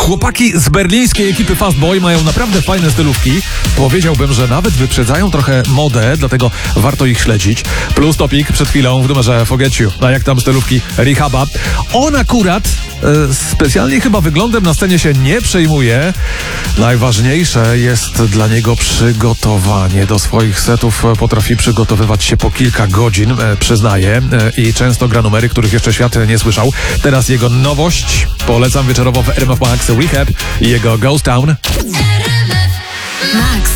Chłopaki z berlińskiej ekipy Fastboy mają naprawdę fajne stylówki. Powiedziałbym, że nawet wyprzedzają trochę modę, dlatego warto ich śledzić. Plus topik przed chwilą w numerze Forget You. A jak tam stylówki Rehaba? On akurat specjalnie chyba wyglądem na scenie się nie przejmuje. Najważniejsze jest dla niego przygotowanie. Do swoich setów potrafi przygotowywać się po kilka godzin, przyznaję. I często gra numery, których jeszcze świat nie słyszał. Teraz jego nowość. Polecam wieczorowo w RMF Max Rehab i jego Ghost Town. Max.